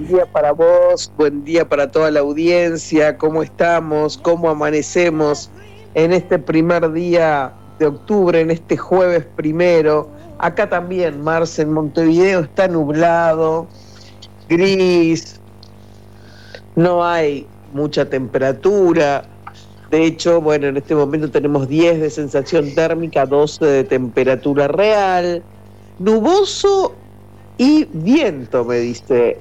Buen día para vos, buen día para toda la audiencia. ¿Cómo estamos? ¿Cómo amanecemos en este primer día de octubre, en este jueves primero? Acá también, Marce, en Montevideo está nublado, gris, no hay mucha temperatura. De hecho, bueno, en este momento tenemos 10 de sensación térmica, 12 de temperatura real, nuboso y viento, me dice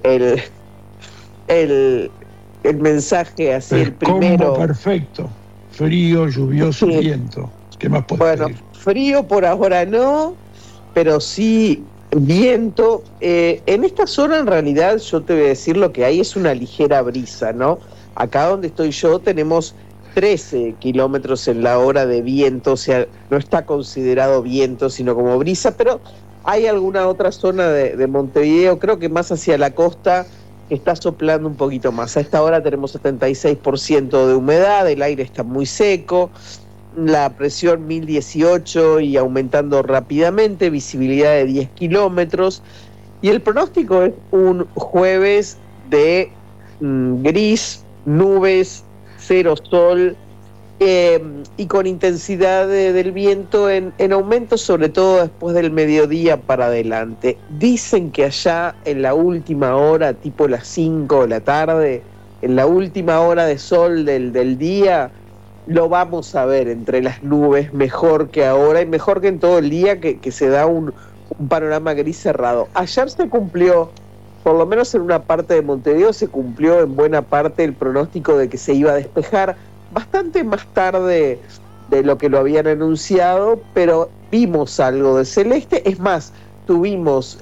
el mensaje, así el primero. Perfecto, frío, lluvioso, Sí. Viento. ¿Qué más puedes Bueno, pedir? frío por ahora no, pero sí viento. En esta zona, en realidad, yo te voy a decir, lo que hay es una ligera brisa, ¿no? Acá donde estoy yo tenemos 13 kilómetros en la hora de viento, o sea, no está considerado viento, sino como brisa, pero hay alguna otra zona de Montevideo, creo que más hacia la costa, que está soplando un poquito más. A esta hora tenemos 76% de humedad, el aire está muy seco, la presión 1018 y aumentando rápidamente, visibilidad de 10 kilómetros, y el pronóstico es un jueves de gris, nubes, cero sol, y con intensidad del viento en aumento, sobre todo después del mediodía para adelante. Dicen que allá en la última hora, tipo las 5 de la tarde, en la última hora de sol del día, lo vamos a ver entre las nubes mejor que ahora y mejor que en todo el día, que se da un panorama gris cerrado. Ayer se cumplió, por lo menos en una parte de Montevideo, se cumplió en buena parte el pronóstico de que se iba a despejar bastante más tarde de lo que lo habían anunciado, pero vimos algo de celeste. Es más, tuvimos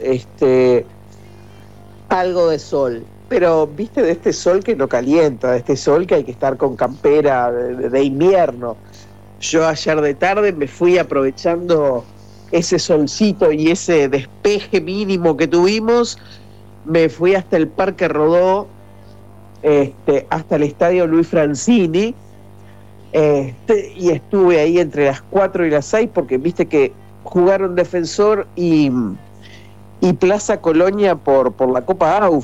algo de sol, pero viste, de este sol que no calienta, de este sol que hay que estar con campera de invierno. Yo ayer de tarde me fui aprovechando ese solcito y ese despeje mínimo que tuvimos, me fui hasta el Parque Rodó, hasta el Estadio Luis Francini, y estuve ahí entre las 4 y las 6, porque viste que jugaron Defensor y Plaza Colonia por la Copa AUF.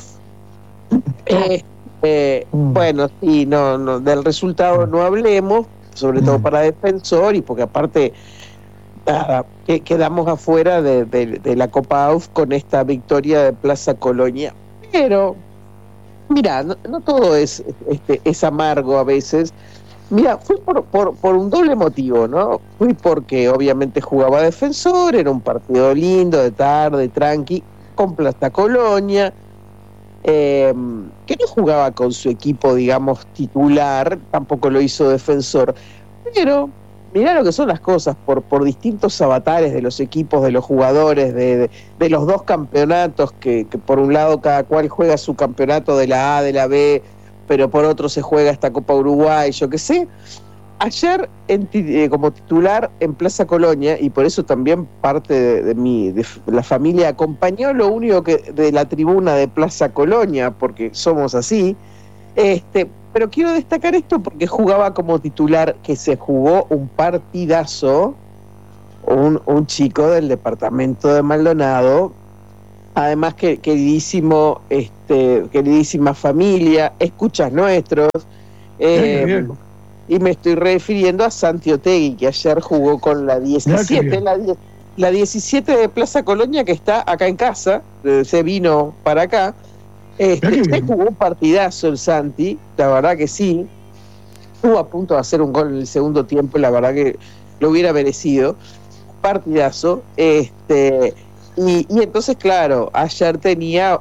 Bueno, sí, no, del resultado no hablemos, sobre todo para Defensor, y porque aparte nada, quedamos afuera de la Copa AUF con esta victoria de Plaza Colonia. Pero mira, no todo es amargo a veces. Mira, fui por un doble motivo, ¿no? Fui porque obviamente jugaba Defensor, era un partido lindo, de tarde, tranqui, con Plaza Colonia, que no jugaba con su equipo, digamos, titular, tampoco lo hizo Defensor, pero mirá lo que son las cosas, por distintos avatares de los equipos, de los jugadores, de los dos campeonatos, que por un lado cada cual juega su campeonato de la A, de la B, pero por otro se juega esta Copa Uruguay, yo qué sé. Ayer como titular en Plaza Colonia, y por eso también parte de la familia acompañó, lo único que de la tribuna de Plaza Colonia, porque somos así, pero quiero destacar esto porque jugaba como titular, que se jugó un partidazo, un chico del departamento de Maldonado, además que queridísima familia, escuchas nuestros, y me estoy refiriendo a Santi Otegui, que ayer jugó con la 17, la 17 de Plaza Colonia, que está acá en casa, se vino para acá. Se jugó un partidazo el Santi, la verdad que sí, estuvo a punto de hacer un gol en el segundo tiempo, la verdad que lo hubiera merecido, partidazo, y entonces claro, ayer tenía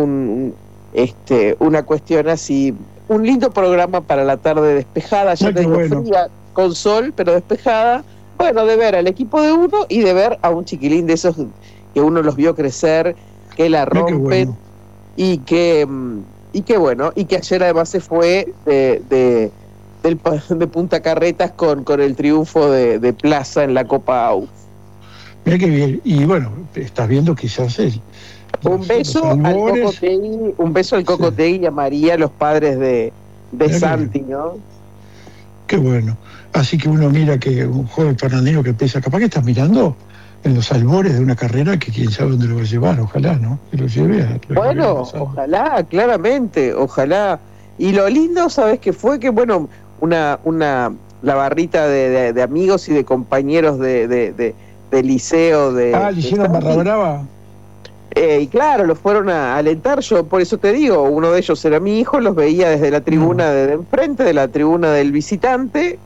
una cuestión así, un lindo programa para la tarde despejada, ya te digo, fría, con sol, pero despejada, bueno, de ver al equipo de uno y de ver a un chiquilín de esos que uno los vio crecer, que la rompen, y que bueno, y que ayer además se fue de Punta Carretas con el triunfo de Plaza en la Copa AUF. Mira qué bien, y bueno, estás viendo quizás un beso al Cocotegui y a María, los padres de Santi, ¿no? Qué bueno. Así que uno mira que un joven fernandino que empieza, capaz que estás mirando en los albores de una carrera que quién sabe dónde lo va a llevar, ojalá, ¿no? Que lo lleve a Bueno, ojalá, claramente, ojalá. Y lo lindo, ¿sabes qué fue? Que, bueno, la barrita de amigos y de compañeros de liceo de... Ah, ¿le hicieron barra brava? Y claro, los fueron a alentar. Yo por eso te digo, uno de ellos era mi hijo, los veía desde la tribuna de enfrente, de la tribuna del visitante,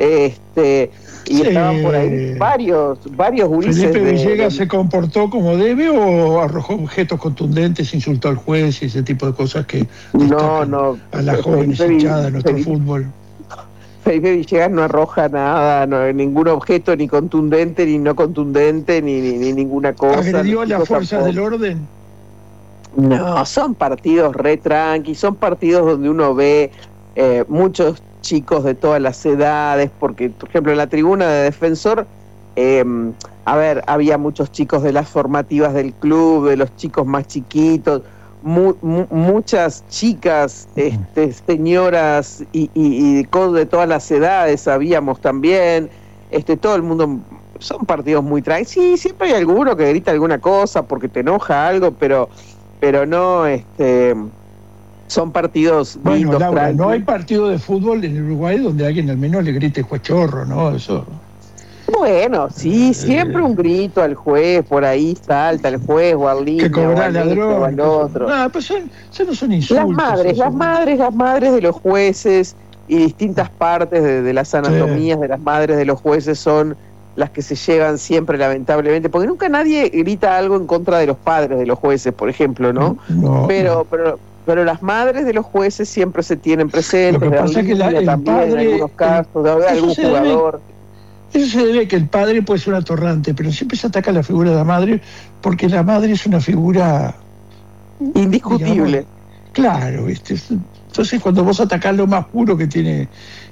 y estaban por ahí varios gurises. ¿Felipe Villegas se comportó como debe o arrojó objetos contundentes, insultó al juez y ese tipo de cosas que no a las jóvenes hinchadas de nuestro fútbol? Felipe Villegas no arroja nada, ningún objeto, ni contundente, ni no contundente, ni ninguna cosa. ¿Agredió a las fuerzas del orden? No, son partidos re tranqui, son partidos donde uno ve muchos chicos de todas las edades, porque, por ejemplo, en la tribuna de Defensor, había muchos chicos de las formativas del club, de los chicos más chiquitos, muchas chicas, señoras y de todas las edades habíamos también, todo el mundo. Son partidos muy tranquilos. Sí, siempre hay alguno que grita alguna cosa porque te enoja algo, pero no, son partidos lindos. Laura, tranquilos. No hay partido de fútbol en Uruguay donde alguien al menos le grite juez chorro, ¿no? Eso. Bueno, sí, siempre un grito al juez, por ahí salta el juez o al línea, que cobra ladrón, o al otro. No, pues eso no son insultos. Las madres de los jueces y distintas partes de las anatomías de las madres de los jueces son las que se llevan siempre, lamentablemente, porque nunca nadie grita algo en contra de los padres de los jueces, por ejemplo, ¿no? Pero las madres de los jueces siempre se tienen presentes. Lo que pasa es que el también, padre, en algunos casos, de algún jugador. Eso se debe a que el padre puede ser un atorrante, pero siempre se ataca la figura de la madre, porque la madre es una figura indiscutible. Digamos, claro, ¿viste? Entonces cuando vos atacás lo más puro que tiene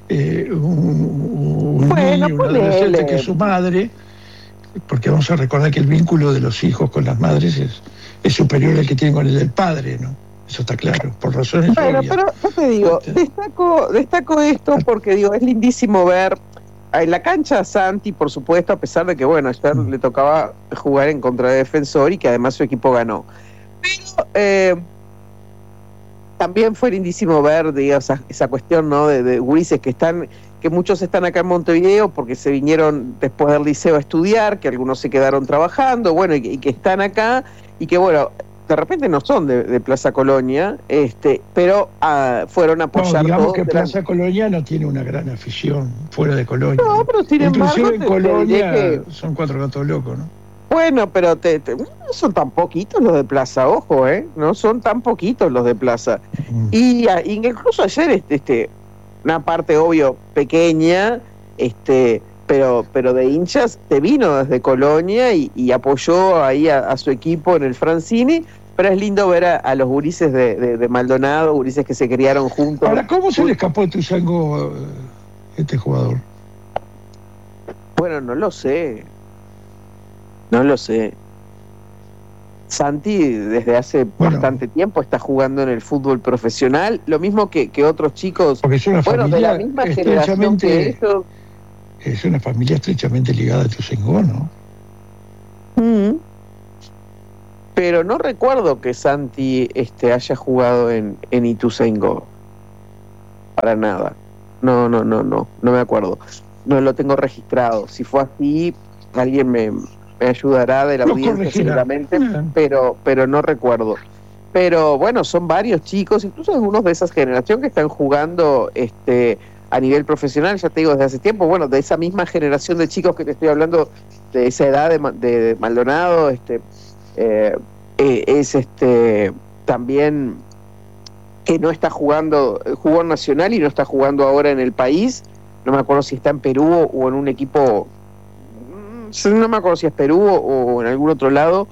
un niño, un adolescente, que es su madre, porque vamos a recordar que el vínculo de los hijos con las madres es superior al que tienen con el del padre, ¿no? Eso está claro, por razones obvias. Pero yo te digo, destaco esto porque digo, es lindísimo ver en la cancha a Santi, por supuesto, a pesar de que, bueno, ayer le tocaba jugar en contra de Defensor y que además su equipo ganó. Pero también fue lindísimo ver, digamos, esa cuestión, ¿no? de gurises que muchos están acá en Montevideo porque se vinieron después del liceo a estudiar, que algunos se quedaron trabajando, bueno, y que están acá, y que, bueno, de repente no son de Plaza Colonia, pero fueron a apoyar. No, digamos que Plaza Colonia no tiene una gran afición fuera de Colonia. No, pero sin embargo, en Colonia son cuatro gatos locos, ¿no? Bueno, pero no son tan poquitos los de Plaza, ojo, no son tan poquitos los de Plaza. Y incluso ayer, una parte obvio pequeña, pero de hinchas te vino desde Colonia y apoyó ahí a su equipo en el Francini, pero es lindo ver a los gurises de Maldonado, gurises que se criaron juntos. Ahora, ¿cómo se le escapó de Ituzaingó este jugador? Bueno, no lo sé. Santi desde hace bastante tiempo está jugando en el fútbol profesional, lo mismo que otros chicos, porque es una familia de la misma generación que ellos. Es una familia estrechamente ligada a Ituzaingó, ¿no? Pero no recuerdo que Santi haya jugado en Ituzaingó. Para nada. No me acuerdo. No lo tengo registrado. Si fue así, alguien me ayudará de la audiencia seguramente, pero no recuerdo. Pero bueno, son varios chicos, incluso algunos de esa generación que están jugando a nivel profesional, ya te digo, desde hace tiempo, bueno, de esa misma generación de chicos que te estoy hablando, de esa edad de Maldonado, también que no está jugó en Nacional y no está jugando ahora en el país, no me acuerdo si está en Perú o en un equipo, no me acuerdo si es Perú o en algún otro lado,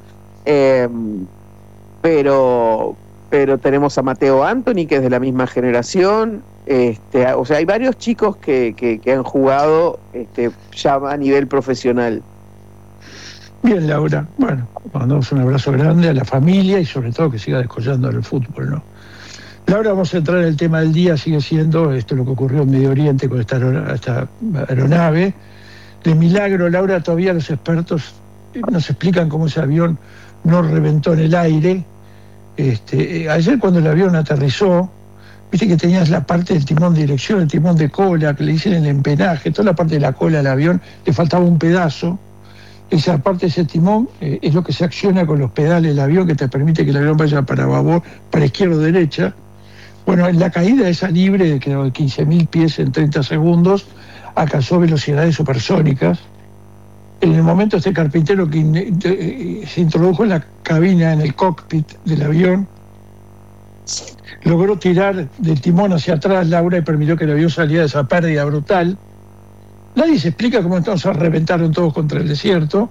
pero tenemos a Mateo Anthony, que es de la misma generación, o sea, hay varios chicos que han jugado ya a nivel profesional. Bien, Laura, bueno, mandamos un abrazo grande a la familia y sobre todo que siga descollando el fútbol, ¿no? Laura, vamos a entrar en el tema del día, sigue siendo lo que ocurrió en Medio Oriente con esta aeronave. De milagro, Laura, todavía los expertos nos explican cómo ese avión no reventó en el aire. Ayer cuando el avión aterrizó, viste que tenías la parte del timón de dirección, el timón de cola, que le dicen el empenaje, toda la parte de la cola del avión, le faltaba un pedazo. Esa parte de ese timón es lo que se acciona con los pedales del avión, que te permite que el avión vaya para babor, para izquierda o derecha. Bueno, en la caída esa libre de 15.000 pies en 30 segundos, alcanzó velocidades supersónicas. En el momento este carpintero que se introdujo en la cabina, en el cockpit del avión, logró tirar del timón hacia atrás, Laura, y permitió que el avión saliera de esa pérdida brutal. Nadie se explica cómo entonces reventaron todos contra el desierto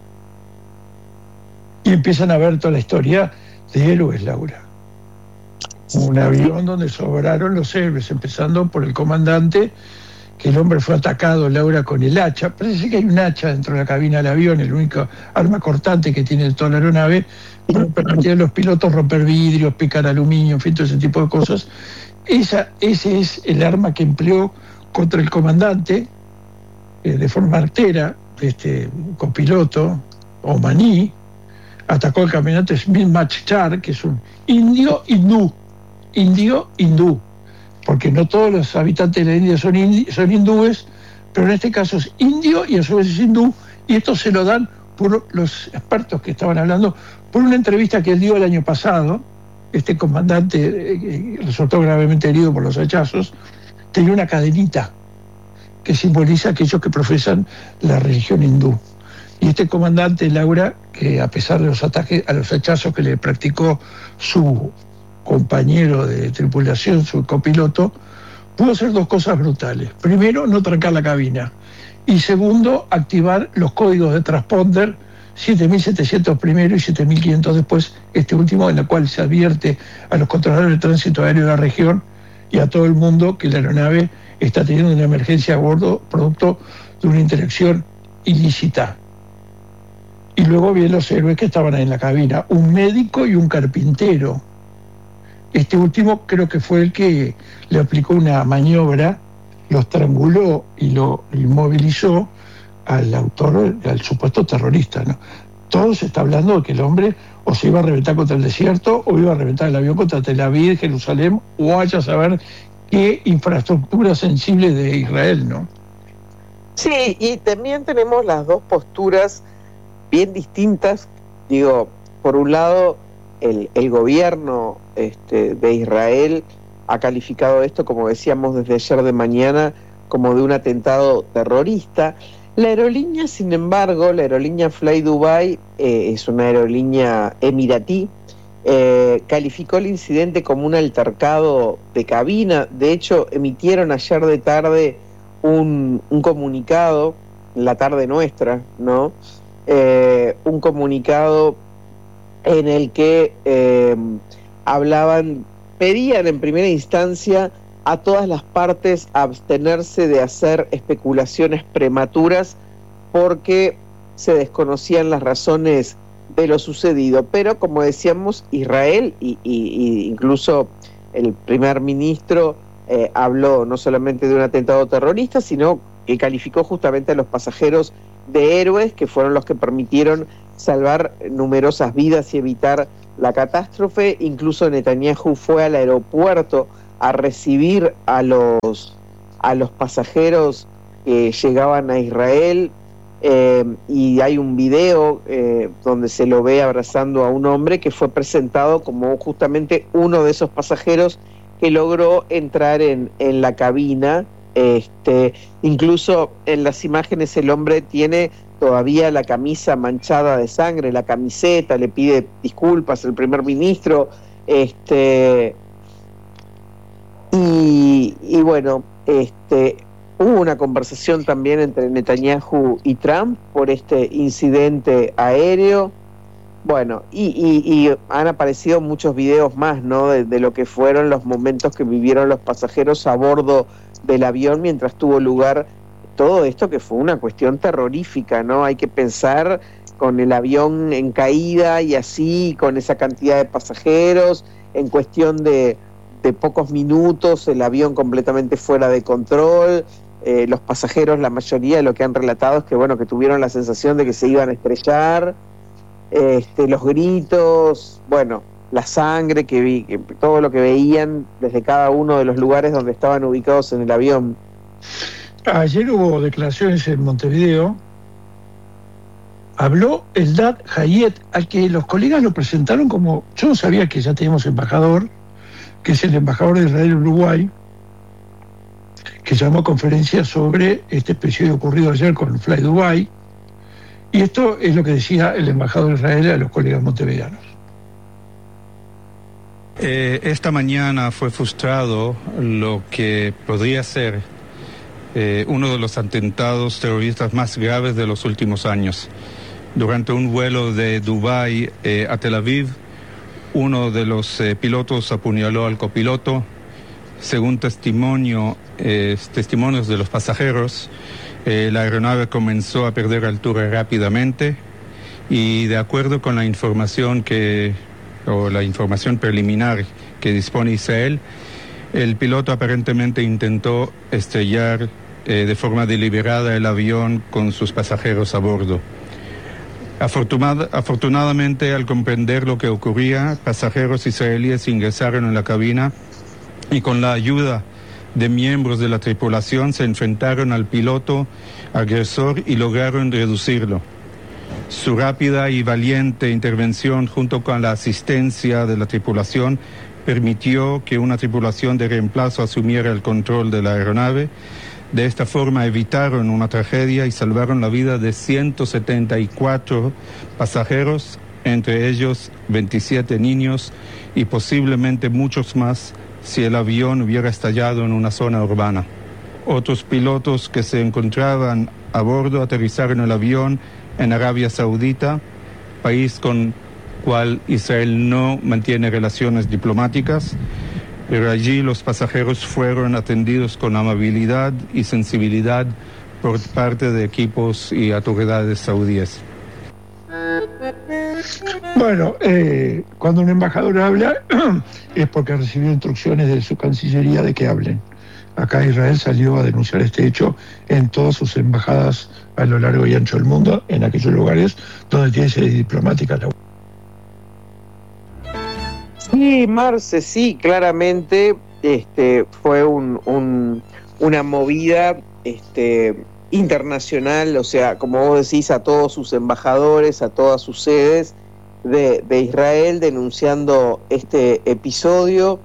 y empiezan a ver toda la historia de héroes, Laura. Un avión donde sobraron los héroes, empezando por el comandante, que el hombre fue atacado, Laura, con el hacha. Parece que hay un hacha dentro de la cabina del avión, el único arma cortante que tiene toda la aeronave, permitía a los pilotos romper vidrios, picar aluminio, en fin, todo ese tipo de cosas. Ese es el arma que empleó contra el comandante, de forma artera, copiloto, omaní, atacó al camionete Smith Machar, que es un indio hindú, porque no todos los habitantes de la India son hindúes, pero en este caso es indio y a su vez es hindú, y esto se lo dan por los expertos que estaban hablando, por una entrevista que él dio el año pasado. Este comandante resultó gravemente herido por los hachazos, tenía una cadenita que simboliza a aquellos que profesan la religión hindú. Y este comandante, Laura, que a pesar de los ataques, a los hachazos que le practicó su compañero de tripulación, su copiloto, pudo hacer dos cosas brutales. Primero, no trancar la cabina. Y segundo, activar los códigos de transponder 7.700 primero y 7.500 después, este último, en el cual se advierte a los controladores de tránsito aéreo de la región y a todo el mundo que la aeronave está teniendo una emergencia a bordo producto de una interacción ilícita. Y luego vienen los héroes que estaban ahí en la cabina, un médico y un carpintero. Este último creo que fue el que le aplicó una maniobra, lo estranguló y lo inmovilizó al autor, al supuesto terrorista, ¿no? Todo se está hablando de que el hombre o se iba a reventar contra el desierto o iba a reventar el avión contra Tel Aviv, Jerusalén, o vaya a saber qué infraestructura sensible de Israel, ¿no? Sí, y también tenemos las dos posturas bien distintas. Digo, por un lado, el gobierno de Israel ha calificado esto, como decíamos desde ayer de mañana, como de un atentado terrorista. La aerolínea, sin embargo, la aerolínea Fly Dubai, es una aerolínea emiratí, calificó el incidente como un altercado de cabina. De hecho, emitieron ayer de tarde un comunicado, la tarde nuestra, ¿no? Un comunicado en el que pedían en primera instancia a todas las partes abstenerse de hacer especulaciones prematuras porque se desconocían las razones de lo sucedido. Pero, como decíamos, Israel y incluso el primer ministro habló no solamente de un atentado terrorista, sino que calificó justamente a los pasajeros de héroes, que fueron los que permitieron salvar numerosas vidas y evitar la catástrofe. Incluso Netanyahu fue al aeropuerto a recibir a los pasajeros que llegaban a Israel, y hay un video donde se lo ve abrazando a un hombre que fue presentado como justamente uno de esos pasajeros que logró entrar en la cabina. Incluso en las imágenes el hombre tiene todavía la camisa manchada de sangre, la camiseta, le pide disculpas al primer ministro, y bueno, hubo una conversación también entre Netanyahu y Trump por este incidente aéreo. Bueno, y han aparecido muchos videos más, ¿no?, de lo que fueron los momentos que vivieron los pasajeros a bordo del avión mientras tuvo lugar todo esto, que fue una cuestión terrorífica, ¿no? Hay que pensar con el avión en caída y así, con esa cantidad de pasajeros, en cuestión de pocos minutos, el avión completamente fuera de control, los pasajeros, la mayoría de lo que han relatado es que, bueno, que tuvieron la sensación de que se iban a estrellar, los gritos, bueno, la sangre que todo lo que veían desde cada uno de los lugares donde estaban ubicados en el avión. Ayer hubo declaraciones en Montevideo. Habló Eldad Hayet, al que los colegas lo presentaron como, yo no sabía que ya teníamos embajador, que es el embajador de Israel en Uruguay, que llamó a conferencia sobre este episodio ocurrido ayer con Fly Dubai, y esto es lo que decía el embajador de Israel a los colegas montevideanos. Esta mañana fue frustrado lo que podría ser uno de los atentados terroristas más graves de los últimos años. Durante un vuelo de Dubái a Tel Aviv, uno de los pilotos apuñaló al copiloto. Según testimonios de los pasajeros, la aeronave comenzó a perder altura rápidamente y, de acuerdo con la información preliminar que dispone Israel, el piloto aparentemente intentó estrellar de forma deliberada el avión con sus pasajeros a bordo. Afortunadamente, al comprender lo que ocurría, pasajeros israelíes ingresaron en la cabina y, con la ayuda de miembros de la tripulación, se enfrentaron al piloto agresor y lograron reducirlo. Su rápida y valiente intervención, junto con la asistencia de la tripulación, permitió que una tripulación de reemplazo asumiera el control de la aeronave. De esta forma evitaron una tragedia y salvaron la vida de 174 pasajeros, entre ellos 27 niños y posiblemente muchos más si el avión hubiera estallado en una zona urbana. Otros pilotos que se encontraban a bordo aterrizaron el avión en Arabia Saudita, país con cual Israel no mantiene relaciones diplomáticas, pero allí los pasajeros fueron atendidos con amabilidad y sensibilidad por parte de equipos y autoridades saudíes. Bueno, cuando un embajador habla es porque recibió instrucciones de su Cancillería de que hablen. Acá Israel salió a denunciar este hecho en todas sus embajadas a lo largo y ancho del mundo, en aquellos lugares donde tiene sede diplomática. Sí, Marce, sí, claramente fue una movida internacional, o sea, como vos decís, a todos sus embajadores, a todas sus sedes de Israel denunciando este episodio.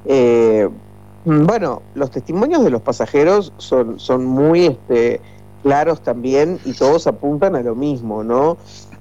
Bueno, los testimonios de los pasajeros son muy claros también y todos apuntan a lo mismo, ¿no?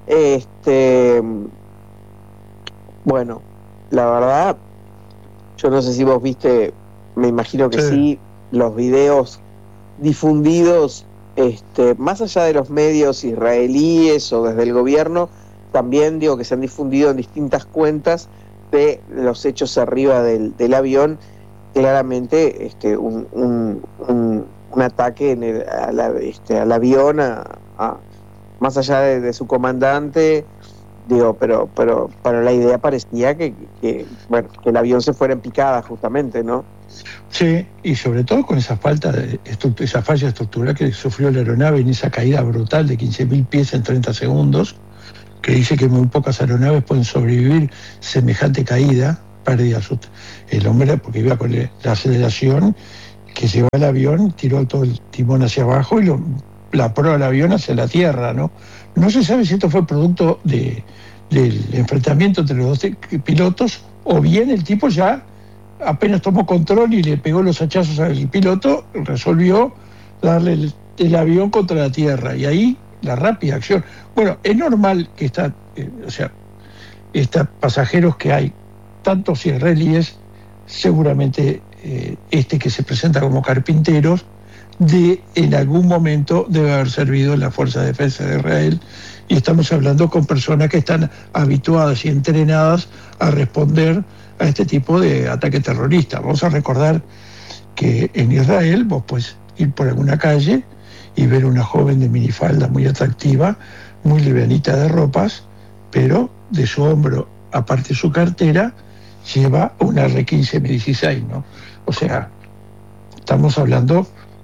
Bueno, la verdad, yo no sé si vos viste, me imagino que sí, los videos difundidos, más allá de los medios israelíes o desde el gobierno, también digo que se han difundido en distintas cuentas de los hechos arriba del avión. Claramente un ataque al avión, más allá de su comandante. Digo, pero la idea parecía que el avión se fuera en picada, justamente, ¿no? Sí, y sobre todo con esa esa falla estructural que sufrió la aeronave en esa caída brutal de 15.000 pies en 30 segundos, que dice que muy pocas aeronaves pueden sobrevivir semejante caída, pérdida. El hombre, porque iba con la aceleración que llevaba el avión, tiró todo el timón hacia abajo y la proa del avión hacia la tierra, ¿no? No se sabe si esto fue producto del enfrentamiento entre los dos pilotos o bien el tipo ya apenas tomó control y le pegó los hachazos al piloto, resolvió darle el avión contra la tierra y ahí la rápida acción. Bueno, es normal que estos pasajeros que hay, tantos israelíes, seguramente que se presenta como carpinteros, en algún momento debe haber servido en la Fuerza de Defensa de Israel, y estamos hablando con personas que están habituadas y entrenadas a responder a este tipo de ataque terrorista. Vamos a recordar que en Israel vos puedes ir por alguna calle y ver una joven de minifalda muy atractiva, muy livianita de ropas, pero de su hombro, aparte de su cartera, lleva una R15 M16, ¿no? O sea, estamos hablando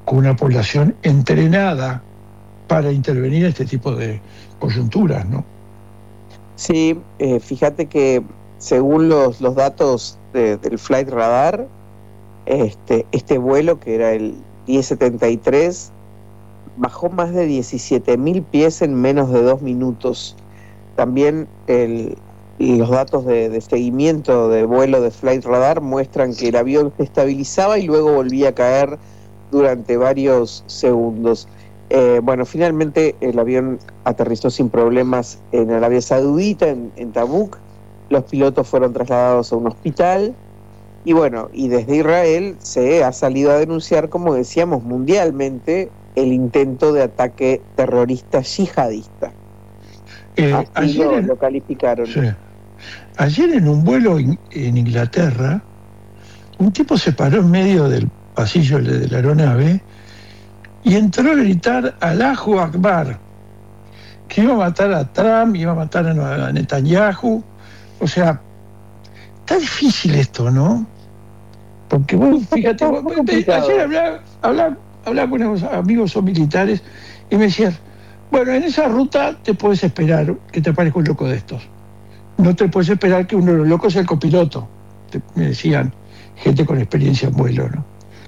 con una población entrenada para intervenir en este tipo de coyunturas, ¿no? Sí, fíjate que según los datos del Flight Radar, este vuelo, que era el 1073, bajó más de 17.000 pies en menos de 2 minutos. También los datos de seguimiento de vuelo de Flight Radar muestran que el avión se estabilizaba y luego volvía a caer durante varios segundos. Bueno, finalmente el avión aterrizó sin problemas en Arabia Saudita, en Tabuk. Los pilotos fueron trasladados a un hospital. Y bueno, y desde Israel se ha salido a denunciar, como decíamos, mundialmente el intento de ataque terrorista yihadista. Ayer lo calificaron. Sí. Ayer en un vuelo en Inglaterra, un tipo se paró en medio del pasillo de la aeronave y entró a gritar Allahu Akbar, que iba a matar a Trump, iba a matar a Netanyahu. O sea, está difícil esto, ¿no? Porque vos, fíjate, ayer hablaba con unos amigos o militares y me decían, bueno, en esa ruta te puedes esperar que te aparezca un loco de estos. No te puedes esperar que uno de los locos sea el copiloto. Me decían gente con experiencia en vuelo, ¿no?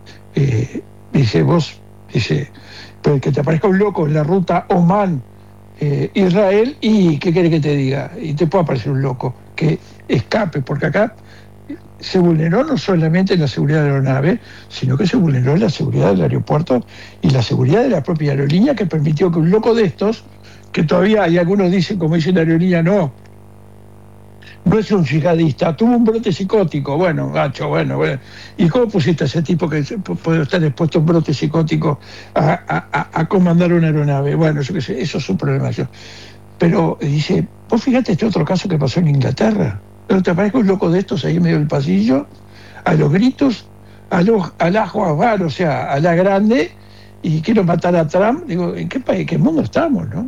Dice, pero que te aparezca un loco en la ruta Oman, Israel, y ¿qué quiere que te diga? Y te puede aparecer un loco que escape, porque acá se vulneró no solamente la seguridad de la aeronave, sino que se vulneró la seguridad del aeropuerto y la seguridad de la propia aerolínea, que permitió que un loco de estos, que todavía hay algunos dicen, como dice la aerolínea, no es un yihadista, tuvo un brote psicótico. Bueno, gacho, bueno. ¿Y cómo pusiste a ese tipo que puede estar expuesto a un brote psicótico a comandar una aeronave? Bueno, yo qué sé, eso es un problema. Pero dice, vos fíjate este otro caso que pasó en Inglaterra. Pero te aparezca un loco de estos ahí en medio del pasillo, a los gritos, al ajo Akbar, o sea, a la grande, y quiero matar a Trump. Digo, ¿en qué país, qué mundo estamos, no?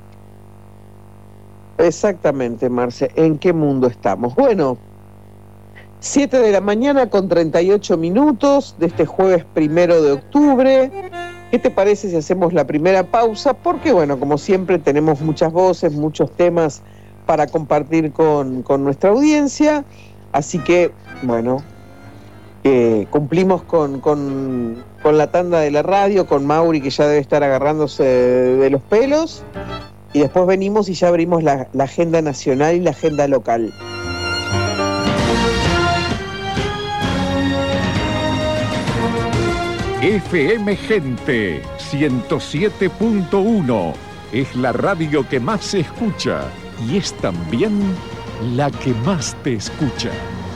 Exactamente, Marce, ¿en qué mundo estamos? Bueno, 7 de la mañana con 38 minutos de este jueves 1 de octubre. ¿Qué te parece si hacemos la primera pausa? Porque, bueno, como siempre tenemos muchas voces, muchos temas para compartir con nuestra audiencia. Así que, bueno, cumplimos con la tanda de la radio, con Mauri, que ya debe estar agarrándose de los pelos. Y después venimos y ya abrimos la agenda nacional y la agenda local. FM Gente 107.1 es la radio que más se escucha y es también la que más te escucha.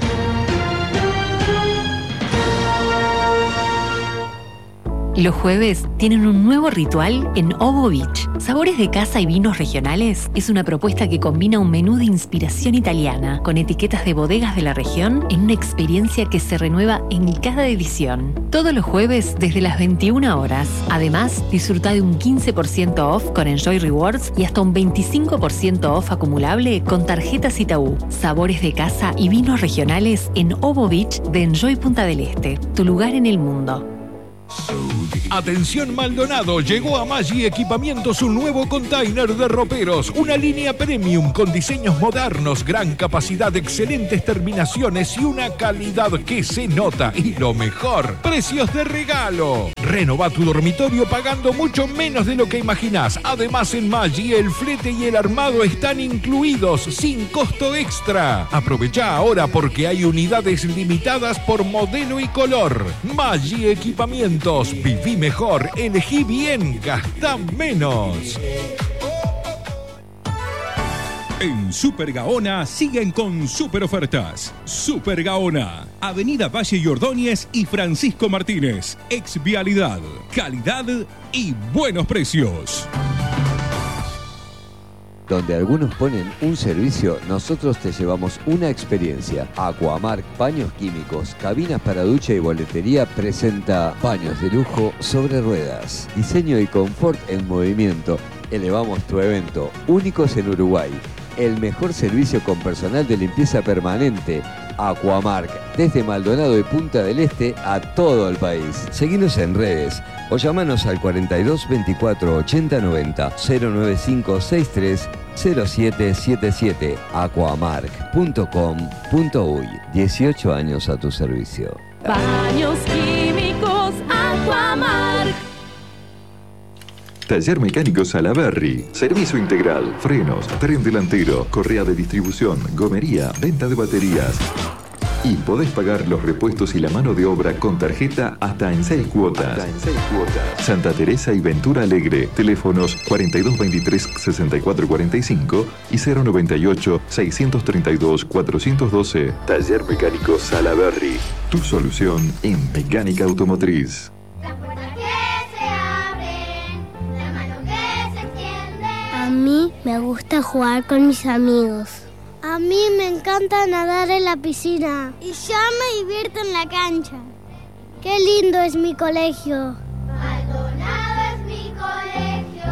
Los jueves tienen un nuevo ritual en Ovo Beach. Sabores de casa y vinos regionales es una propuesta que combina un menú de inspiración italiana con etiquetas de bodegas de la región en una experiencia que se renueva en cada edición. Todos los jueves desde las 21 horas. Además, disfruta de un 15% off con Enjoy Rewards y hasta un 25% off acumulable con tarjetas Itaú. Sabores de casa y vinos regionales en Ovo Beach de Enjoy Punta del Este. Tu lugar en el mundo. Atención Maldonado, llegó a Maggi Equipamientos un nuevo container de roperos, una línea premium con diseños modernos, gran capacidad, excelentes terminaciones y una calidad que se nota. Y lo mejor, precios de regalo. Renova tu dormitorio pagando mucho menos de lo que imaginás. Además en Maggi el flete y el armado están incluidos sin costo extra. Aprovecha ahora porque hay unidades limitadas por modelo y color. Maggi Equipamientos. Viví mejor, elegí bien, gastá menos. En Super Gaona siguen con super ofertas. Super Gaona, Avenida Valle y Ordóñez y Francisco Martínez. Ex Vialidad, calidad y buenos precios. Donde algunos ponen un servicio, nosotros te llevamos una experiencia. Aquamark Baños Químicos, cabinas para ducha y boletería presenta baños de lujo sobre ruedas. Diseño y confort en movimiento. Elevamos tu evento, únicos en Uruguay. el mejor servicio con personal de limpieza permanente. Aquamark, desde Maldonado y Punta del Este a todo el país. Seguinos en redes o llamanos al 42 24 80 90 095 63 0777 aquamark.com.uy. 18 años a tu servicio. Baños Químicos Aquamark. Taller Mecánico Salaberry. Servicio integral, frenos, tren delantero, correa de distribución, gomería, venta de baterías. Y podés pagar los repuestos y la mano de obra con tarjeta hasta en 6 cuotas. Santa Teresa y Ventura Alegre. Teléfonos 4223-6445 y 098-632-412. Taller Mecánico Salaberry. Tu solución en mecánica automotriz. A mí me gusta jugar con mis amigos. A mí me encanta nadar en la piscina. Y yo me divierto en la cancha. ¡Qué lindo es mi colegio! Maldonado es mi colegio.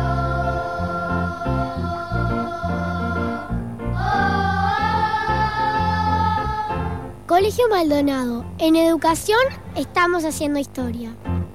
Colegio Maldonado. En educación estamos haciendo historia.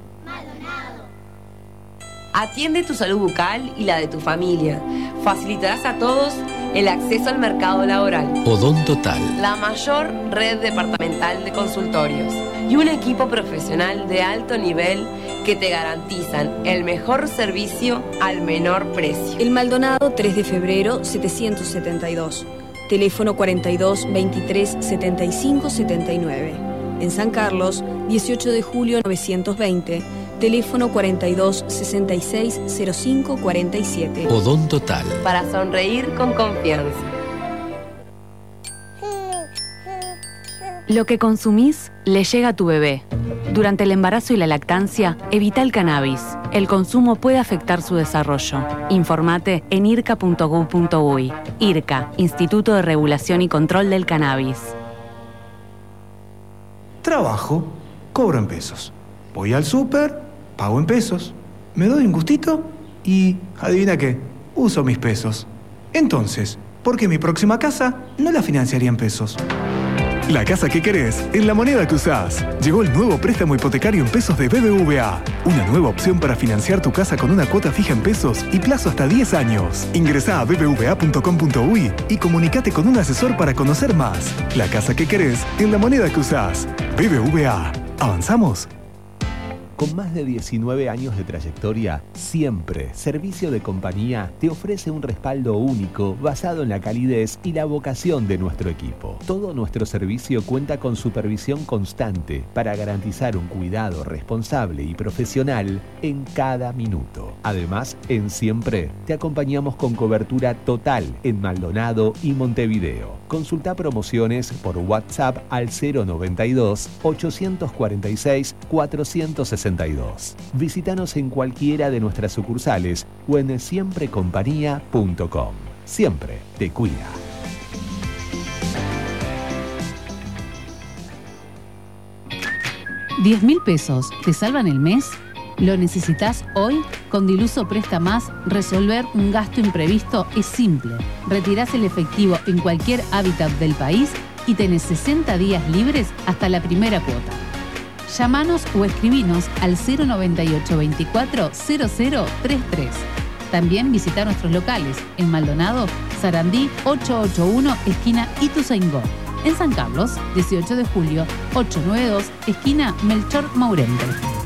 Atiende tu salud bucal y la de tu familia. Facilitarás a todos el acceso al mercado laboral. Odontotal. La mayor red departamental de consultorios y un equipo profesional de alto nivel que te garantizan el mejor servicio al menor precio. El Maldonado 3 de febrero 772. Teléfono 42 23 75 79. En San Carlos 18 de julio 920. Teléfono 42 66 05 47. Odontotal. Para sonreír con confianza. Lo que consumís le llega a tu bebé. Durante el embarazo y la lactancia, evita el cannabis. El consumo puede afectar su desarrollo. Informate en irca.gov.uy. IRCA, Instituto de Regulación y Control del Cannabis. Trabajo, cobro en pesos. Voy al súper, pago en pesos. Me doy un gustito y, adivina qué, uso mis pesos. Entonces, ¿por qué mi próxima casa no la financiaría en pesos? La casa que querés en la moneda que usás. Llegó el nuevo préstamo hipotecario en pesos de BBVA. Una nueva opción para financiar tu casa con una cuota fija en pesos y plazo hasta 10 años. Ingresá a bbva.com.uy y comunicate con un asesor para conocer más. La casa que querés en la moneda que usás. BBVA. ¿Avanzamos? Con más de 19 años de trayectoria, Siempre Servicio de Compañía te ofrece un respaldo único basado en la calidez y la vocación de nuestro equipo. Todo nuestro servicio cuenta con supervisión constante para garantizar un cuidado responsable y profesional en cada minuto. Además, en Siempre te acompañamos con cobertura total en Maldonado y Montevideo. Consulta promociones por WhatsApp al 092 846 462. Visítanos en cualquiera de nuestras sucursales o en siemprecompañía.com. Siempre te cuida. $10.000 pesos ¿te salvan el mes? ¿Lo necesitas hoy? Con Diluso Presta Más, resolver un gasto imprevisto es simple. Retirás el efectivo en cualquier hábitat del país y tenés 60 días libres hasta la primera cuota. Llámanos o escribinos al 098 24 0033. También visita nuestros locales en Maldonado, Sarandí 881, esquina Ituzaingó. En San Carlos, 18 de julio, 892, esquina Melchor Maurente.